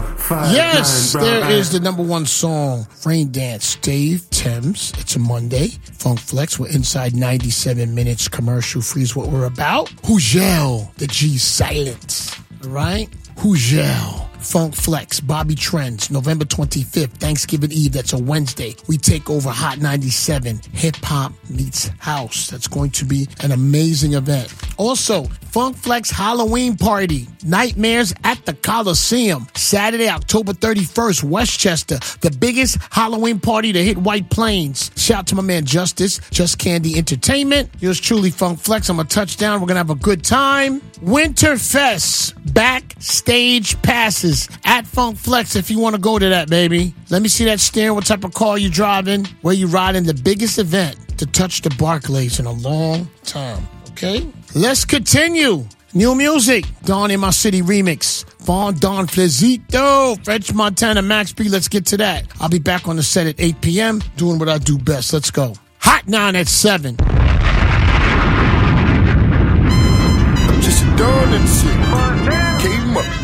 Yes, there is the number one song, Rain Dance, Dave Thames. It's a Monday. Funk Flex, we're inside 97 minutes. Commercial free is what we're about. Hugel, the G silent. All right? Hugel. Funk Flex, Bobby Trends, November 25th, Thanksgiving Eve. That's a Wednesday. We take over Hot 97, Hip Hop Meets House. That's going to be an amazing event. Also, Funk Flex Halloween Party, Nightmares at the Coliseum, Saturday, October 31st, Westchester, the biggest Halloween party to hit White Plains. Shout out to my man Justice, Just Candy Entertainment. Yours truly, Funk Flex. I'm a touchdown. We're going to have a good time. Winterfest, backstage passes at Funk Flex if you want to go to that, baby. Let me see that steering, what type of car you driving, where you riding. The biggest event to touch the Barclays in a long time, okay? Let's continue. New music, Dawn in My City remix. Vaughn Don Flezito, French Montana, Max B. Let's get to that. I'll be back on the set at 8 p.m. doing what I do best. Let's go. Hot 9 at 7. I'm just a Dawn and shit.